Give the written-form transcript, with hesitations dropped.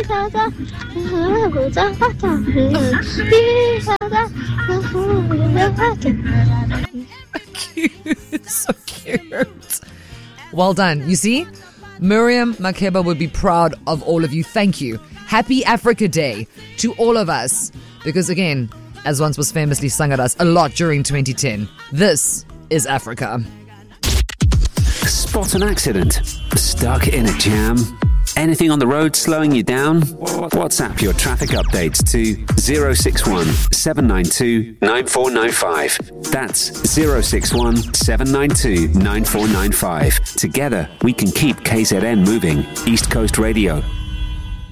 Cute. So cute. Well done. You see, Miriam Makeba would be proud of all of you. Thank you. Happy Africa Day to all of us. Because again, as once was famously sung at us a lot during 2010, this is Africa. Spot an accident. Stuck in a jam. Anything on the road slowing you down? WhatsApp your traffic updates to 061 792 9495. That's 061 792 9495. Together, we can keep KZN moving. East Coast Radio.